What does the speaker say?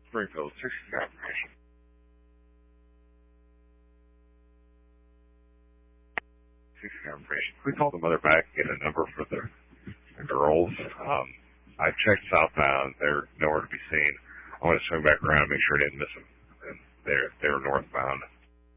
Springfield, 60 information. 60 information. Can we call the mother back and get a number for the girls? I checked southbound. They're nowhere to be seen. I want to swing back around and make sure I didn't miss them. And they're northbound.